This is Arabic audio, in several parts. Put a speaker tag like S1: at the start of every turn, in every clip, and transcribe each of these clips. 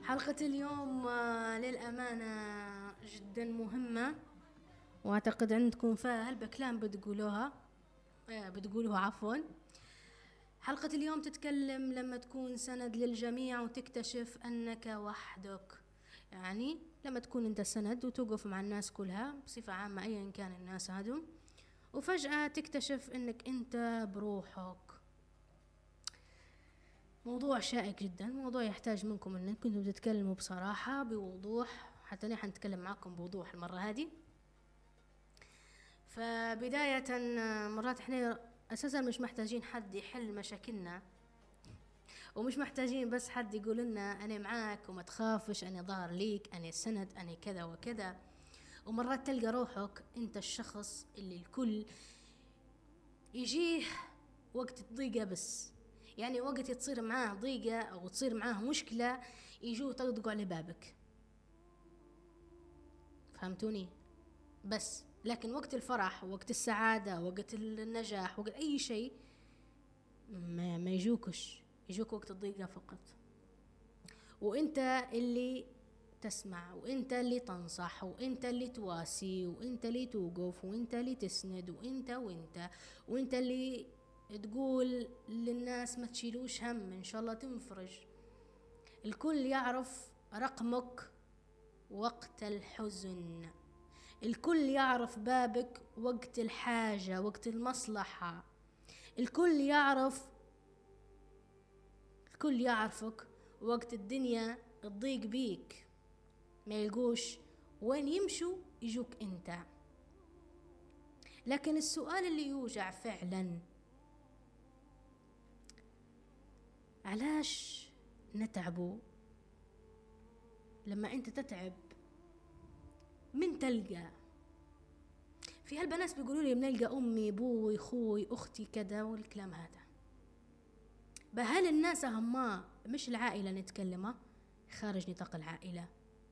S1: حلقة اليوم للأمانة جدا مهمة، وأعتقد عندكم فيها هالبكلام بتقولوها عفوا. حلقة اليوم تتكلم لما تكون سند للجميع وتكتشف أنك وحدك. يعني لما تكون أنت سند وتوقف مع الناس كلها بصفة عامة أيا كان الناس هادو، وفجأة تكتشف أنك أنت بروحك. موضوع شائك جدا، موضوع يحتاج منكم أنكم تتكلموا بصراحة بوضوح، حتى نحن نتكلم معكم بوضوح المرة هذه. فبداية مرات احنا أساسا مش محتاجين حد يحل مشاكلنا، ومش محتاجين بس حد يقول لنا أنا معاك وما تخافش، أنا ظهر ليك، أنا سند، أنا كذا وكذا. ومرات تلقى روحك أنت الشخص اللي الكل يجيه وقت الضيقة، بس يعني وقت تصير معاه ضيقة أو تصير معاه مشكلة يجوا يطقطقوا على بابك. فهمتوني؟ بس لكن وقت الفرح، وقت السعادة، وقت النجاح، وقت أي شيء ما يجوكش، يجوك وقت الضيقة فقط. وانت اللي تسمع، وانت اللي تنصح، وانت اللي تواسي، وانت اللي توقف، وانت اللي تسند، وانت اللي تقول للناس ما تشيلوش هم، ان شاء الله تنفرج. الكل يعرف رقمك وقت الحزن، الكل يعرف بابك وقت الحاجة، وقت المصلحة. الكل يعرفك وقت الدنيا تضيق بيك، ما يلقوش وين يمشوا يجوك انت. لكن السؤال اللي يوجع فعلا، علاش نتعبوا لما انت تتعب؟ من تلقى في هالبنات بيقولوا لي بنلقى امي، ابوي، اخوي، اختي، كذا والكلام هذا. بهل الناس هما مش العائلة نتكلمه خارج نطاق العائلة؟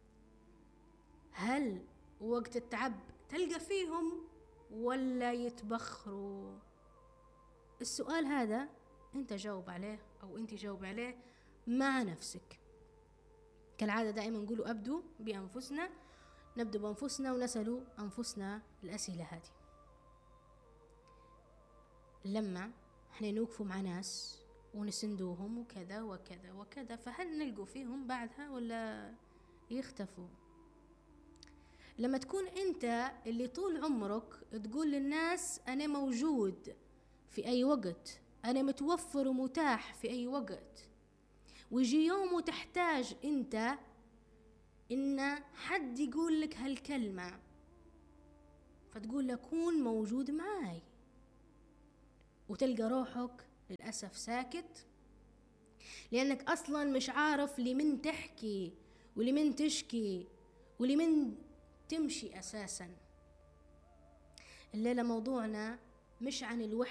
S1: هل وقت التعب تلقى فيهم ولا يتبخروا؟ السؤال هذا انت جاوب عليه او انت جاوب عليه مع نفسك. كالعادة دائما نقولوا نبدأ بأنفسنا ونسألوا أنفسنا الأسئلة هذه. لما احنا نوقفوا مع ناس ونسندوهم وكذا وكذا وكذا، فهل نلقوا فيهم بعدها ولا يختفوا؟ لما تكون انت اللي طول عمرك تقول للناس انا موجود في اي وقت، انا متوفر ومتاح في اي وقت، ويجي يوم وتحتاج انت ان حد يقول لك هالكلمة، فتقول له كون موجود معاي، وتلقى روحك للأسف ساكت، لأنك أصلا مش عارف لمن تحكي ولمن تشكي ولمن تمشي. أساسا الليلة موضوعنا مش عن الوحدة